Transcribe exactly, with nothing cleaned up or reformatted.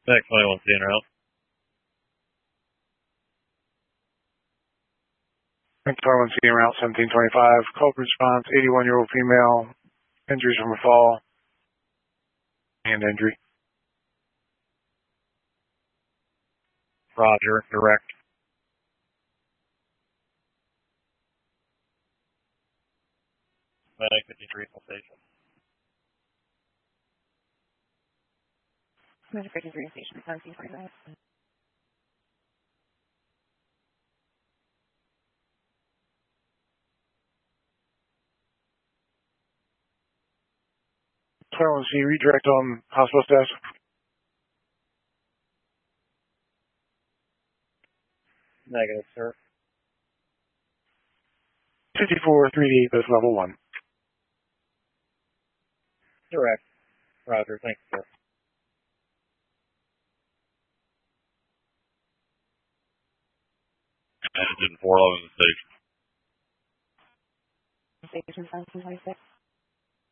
X twenty-one C en route. X twenty-one C en route, seventeen twenty-five. Call for response, eighty-one-year-old female. Injuries from a fall. Hand injury. Roger, direct. Medic fifty-three, full station. Medic fifty-three, station, seventeen twenty-five. twenty-one C, redirect on hospital status. Negative, sir. fifty-four, three D, that's level one. Direct. Roger, thank you, sir. Engine four eleven station. Station seventeen twenty-six.